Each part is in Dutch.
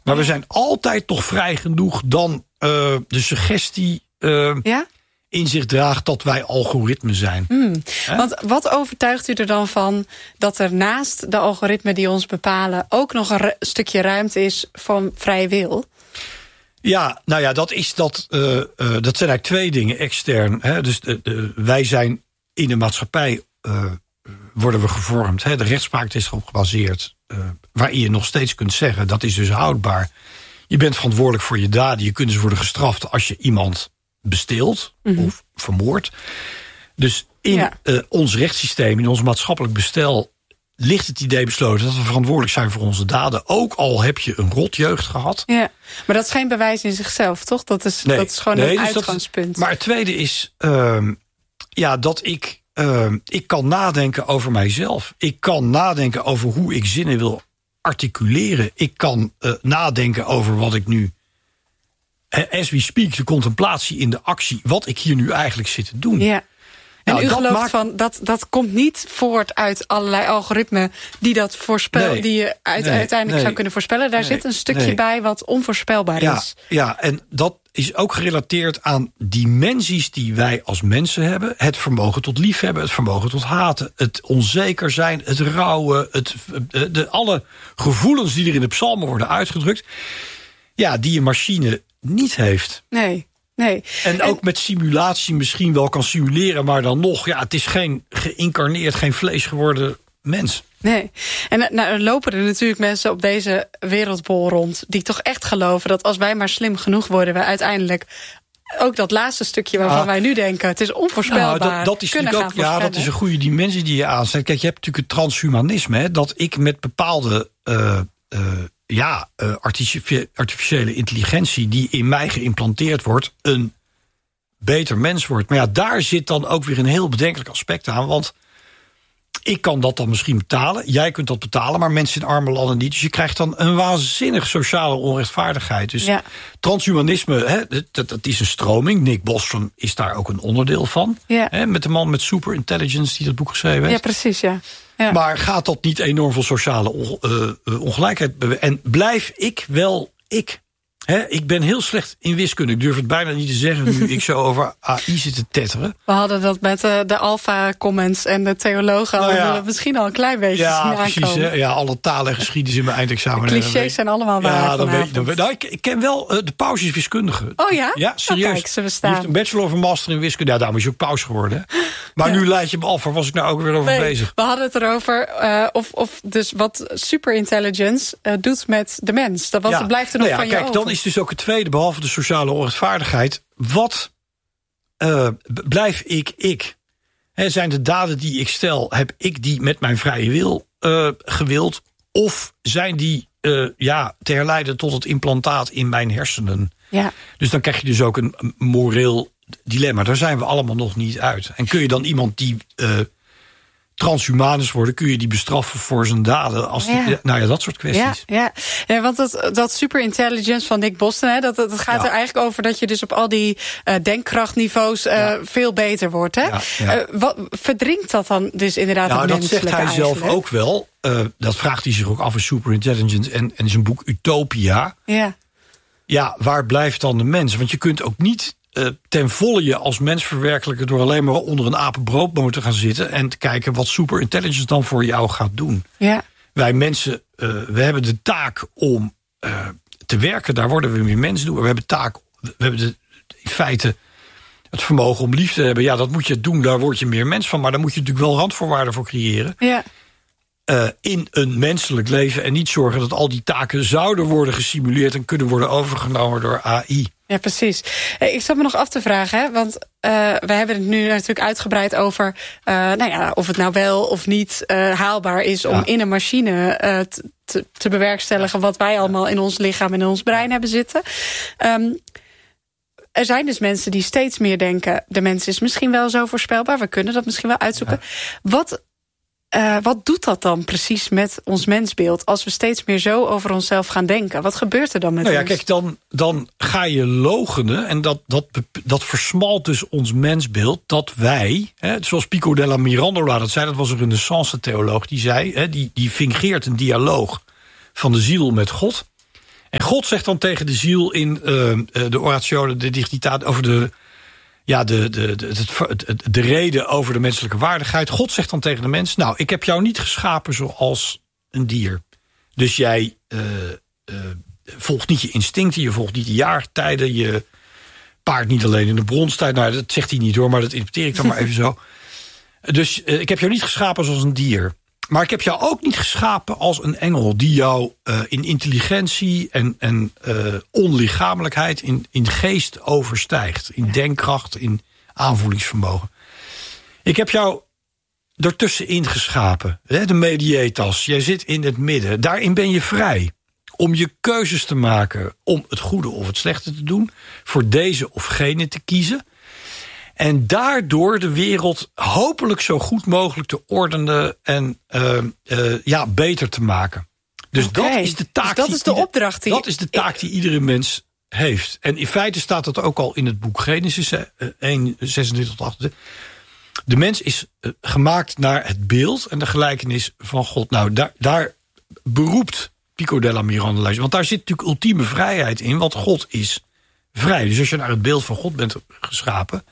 Maar we zijn altijd toch vrij genoeg dan de suggestie in zich draagt dat wij algoritmen zijn. Want wat overtuigt u er dan van dat er naast de algoritmen die ons bepalen ook nog een stukje ruimte is van vrije wil? Ja, nou ja, dat zijn eigenlijk twee dingen extern. Hè? Dus wij zijn in de maatschappij worden we gevormd. Hè? De rechtspraak is erop gebaseerd. Waarin je nog steeds kunt zeggen, dat is dus houdbaar. Je bent verantwoordelijk voor je daden. Je kunt dus worden gestraft als je iemand besteelt of vermoordt. Dus in ons rechtssysteem, in ons maatschappelijk bestel, ligt het idee besloten dat we verantwoordelijk zijn voor onze daden. Ook al heb je een rotjeugd gehad. Ja, maar dat is geen bewijs in zichzelf, toch? Dat is gewoon een uitgangspunt. Maar het tweede is dat ik kan nadenken over mijzelf. Ik kan nadenken over hoe ik zinnen wil articuleren. Ik kan nadenken over wat ik nu, as we speak, de contemplatie in de actie, wat ik hier nu eigenlijk zit te doen. Ja. En u gelooft van dat komt niet voort uit allerlei algoritmen die dat voorspellen, die je uiteindelijk zou kunnen voorspellen. Daar zit een stukje bij wat onvoorspelbaar is. Ja, en dat is ook gerelateerd aan dimensies die wij als mensen hebben. Het vermogen tot liefhebben, het vermogen tot haten, het onzeker zijn, het rouwen, alle gevoelens die er in de psalmen worden uitgedrukt. Ja, die een machine niet heeft. Nee. En ook met simulatie misschien wel kan simuleren, maar dan nog, het is geen geïncarneerd, geen vlees geworden mens. Nee. En er lopen er natuurlijk mensen op deze wereldbol rond die toch echt geloven dat als wij maar slim genoeg worden, we uiteindelijk ook dat laatste stukje waarvan wij nu denken, het is onvoorspelbaar. Dat is natuurlijk ook, dat is een goede dimensie die je aanzet. Kijk, je hebt natuurlijk het transhumanisme, hè, dat ik met bepaalde artificiële intelligentie die in mij geïmplanteerd wordt, een beter mens wordt. Maar ja, daar zit dan ook weer een heel bedenkelijk aspect aan, want ik kan dat dan misschien betalen, jij kunt dat betalen, maar mensen in arme landen niet. Dus je krijgt dan een waanzinnig sociale onrechtvaardigheid. Dus transhumanisme, dat is een stroming. Nick Bostrom is daar ook een onderdeel van. Ja. Met de man met superintelligence die dat boek geschreven heeft. Ja, precies, ja. Maar gaat dat niet enorm veel sociale ongelijkheid? En blijf ik wel ik? Ik ben heel slecht in wiskunde. Ik durf het bijna niet te zeggen nu ik zo over AI zit te tetteren. We hadden dat met de alpha-comments en de theologen misschien al een klein beetje zien aankomen. Precies. Ja, alle talen en geschiedenis in mijn eindexamen. De clichés zijn allemaal waar. Ik ken wel de paus is wiskundige. Oh ja? Ja, serieus. Kijk, ze Die heeft een bachelor of een master in wiskunde. Ja, daarom is je ook paus geworden. Maar nu leid je me af. Waar was ik nou ook weer over bezig? We hadden het erover of dus wat superintelligence doet met de mens. Dat blijft er nog van je over. Dan is dus ook het tweede, behalve de sociale onrechtvaardigheid. Wat blijf ik? Zijn de daden die ik stel, heb ik die met mijn vrije wil gewild? Of zijn die te herleiden tot het implantaat in mijn hersenen? Ja. Dus dan krijg je dus ook een moreel dilemma. Daar zijn we allemaal nog niet uit. En kun je dan iemand die transhumanis worden, kun je die bestraffen voor zijn daden? Als dat soort kwesties. Ja, want dat superintelligence van Nick Bostrom, dat gaat er eigenlijk over dat je dus op al die denkkrachtniveaus veel beter wordt. Hè? Wat verdringt dat dan dus inderdaad het menselijke? Dat zegt hij zelf ook wel. Dat vraagt hij zich ook af in superintelligence en in zijn boek Utopia. Ja, waar blijft dan de mens? Want je kunt ook niet ten volle je als mens verwerkelijken door alleen maar onder een apenbroodboom te gaan zitten en te kijken wat superintelligence dan voor jou gaat doen. Ja. Wij mensen, we hebben de taak om te werken, daar worden we meer mens doen. We hebben in feite het vermogen om lief te hebben. Ja, dat moet je doen, daar word je meer mens van, maar daar moet je natuurlijk wel randvoorwaarden voor creëren. Ja. In een menselijk leven en niet zorgen dat al die taken zouden worden gesimuleerd en kunnen worden overgenomen door AI. Ja, precies. Ik zat me nog af te vragen, want we hebben het nu natuurlijk uitgebreid over of het nou wel of niet haalbaar is om in een machine te bewerkstelligen wat wij allemaal in ons lichaam en in ons brein hebben zitten. Er zijn dus mensen die steeds meer denken, de mens is misschien wel zo voorspelbaar, we kunnen dat misschien wel uitzoeken. Wat doet dat dan precies met ons mensbeeld als we steeds meer zo over onszelf gaan denken? Wat gebeurt er dan met ons? Kijk, dan ga je logenen en dat versmalt dus ons mensbeeld dat wij, zoals Pico della Mirandola dat zei, dat was een Renaissance theoloog, die zei, die fingeert een dialoog van de ziel met God. En God zegt dan tegen de ziel in de Oratio de Dignitate over de reden over de menselijke waardigheid. God zegt dan tegen de mens, nou, ik heb jou niet geschapen zoals een dier. Dus jij volgt niet je instincten, je volgt niet de jaartijden, je paart niet alleen in de bronstijd. Nou, dat zegt hij niet hoor, maar dat interpreteer ik dan maar even zo. Dus ik heb jou niet geschapen zoals een dier. Maar ik heb jou ook niet geschapen als een engel die jou in intelligentie en onlichamelijkheid in geest overstijgt. In denkkracht, in aanvoelingsvermogen. Ik heb jou ertussenin geschapen. De mediatas, jij zit in het midden. Daarin ben je vrij om je keuzes te maken om het goede of het slechte te doen. Voor deze of gene te kiezen. En daardoor de wereld hopelijk zo goed mogelijk te ordenen en beter te maken. Dus dat is de taak. Dus dat is de opdracht. Dat is de taak die iedere mens heeft. En in feite staat dat ook al in het boek Genesis 1, 26 tot 28. De mens is gemaakt naar het beeld en de gelijkenis van God. Nou, daar beroept Pico della Mirandola. Want daar zit natuurlijk ultieme vrijheid in, want God is vrij. Dus als je naar het beeld van God bent geschapen,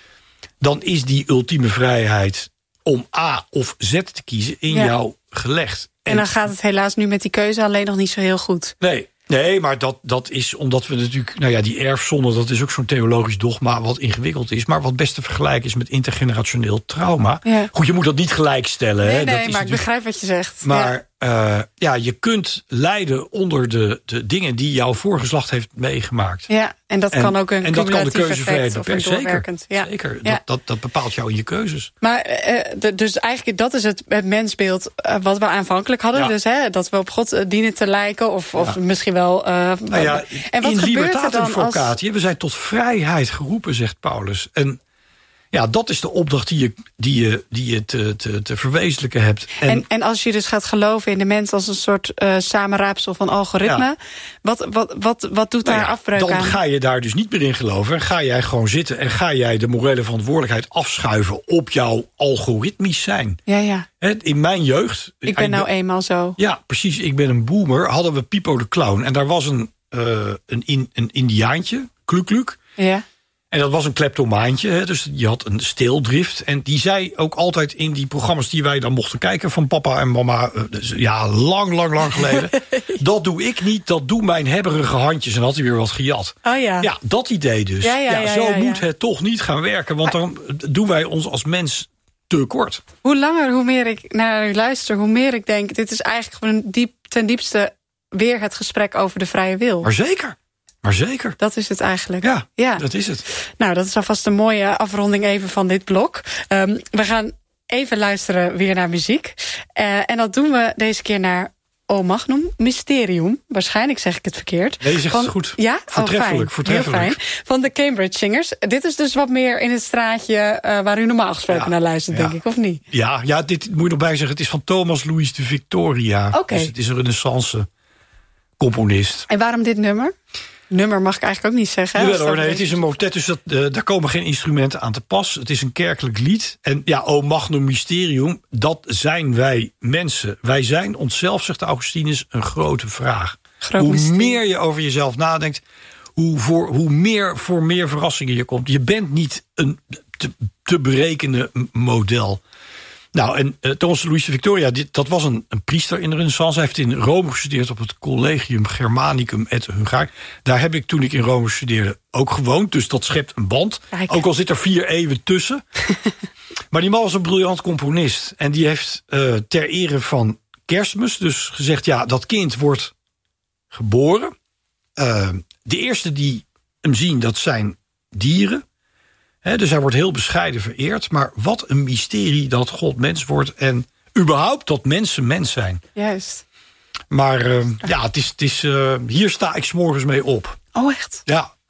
dan is die ultieme vrijheid om A of Z te kiezen in jou gelegd. En dan gaat het helaas nu met die keuze alleen nog niet zo heel goed. Nee, maar dat is omdat we natuurlijk, die erfzonde, dat is ook zo'n theologisch dogma wat ingewikkeld is, maar wat best te vergelijken is met intergenerationeel trauma. Ja. Goed, je moet dat niet gelijkstellen. Nee, maar ik begrijp wat je zegt. Maar je kunt lijden onder de dingen die jouw voorgeslacht heeft meegemaakt. Ja, en dat kan ook een cumulatief effect of een doorwerkend. Zeker. Dat bepaalt jou in je keuzes. Maar dus eigenlijk dat is het mensbeeld wat we aanvankelijk hadden. Ja. Dus dat we op God dienen te lijken of misschien wel. En wat in gebeurt er dan vocatië, we zijn tot vrijheid geroepen, zegt Paulus. En ja, dat is de opdracht die je te verwezenlijken hebt. En als je dus gaat geloven in de mens als een soort samenraapsel van algoritme, wat doet daar afbreuk aan? Dan ga je daar dus niet meer in geloven. En ga jij gewoon zitten en ga jij de morele verantwoordelijkheid afschuiven op jouw algoritmisch zijn. Ja. In mijn jeugd. Ik ben nou eenmaal zo. Ja, precies. Ik ben een boomer. Hadden we Pipo de Clown. En daar was een indiaantje, Kluk. Ja. En dat was een kleptomaantje, dus je had een steeldrift. En die zei ook altijd in die programma's die wij dan mochten kijken van papa en mama, lang geleden. Dat doe ik niet, dat doen mijn hebberige handjes. En dan had hij weer wat gejat. Oh ja. Ja, dat idee dus. Zo moet het toch niet gaan werken, want dan doen wij ons als mens te kort. Hoe langer, hoe meer ik naar u luister, hoe meer ik denk, dit is eigenlijk gewoon ten diepste weer het gesprek over de vrije wil. Maar zeker. Dat is het eigenlijk. Ja, dat is het. Nou, dat is alvast een mooie afronding even van dit blok. We gaan even luisteren weer naar muziek. En dat doen we deze keer naar O Magnum Mysterium. Waarschijnlijk zeg ik het verkeerd. Nee, je zegt het goed. Ja? Voortreffelijk. Heel fijn. Van de Cambridge Singers. Dit is dus wat meer in het straatje waar u normaal gesproken naar luistert, denk ik, of niet? Ja, dit moet je nog bij zeggen. Het is van Thomas Louis de Victoria. Okay. Dus het is een renaissance componist. En waarom dit nummer? Nummer mag ik eigenlijk ook niet zeggen. Nee, het is een motet, dus daar komen geen instrumenten aan te pas. Het is een kerkelijk lied. En O Magnum Mysterium, dat zijn wij mensen. Wij zijn onszelf, zegt Augustinus, een grote vraag. Hoe meer je over jezelf nadenkt, hoe meer voor meer verrassingen je komt. Je bent niet een te berekenen model. Nou, en Thomas Louis de Victoria, dat was een priester in de Renaissance. Hij heeft in Rome gestudeerd op het Collegium Germanicum et Hungarium. Daar heb ik, toen ik in Rome studeerde, ook gewoond. Dus dat schept een band. Ook al zit er 4 eeuwen tussen. Maar die man was een briljant componist. En die heeft ter ere van Kerstmis dus gezegd, dat kind wordt geboren. De eerste die hem zien, dat zijn dieren. Dus hij wordt heel bescheiden vereerd. Maar wat een mysterie dat God mens wordt. En überhaupt dat mensen mens zijn. Juist. Maar het is hier sta ik 's morgens mee op. Oh, echt? Ja.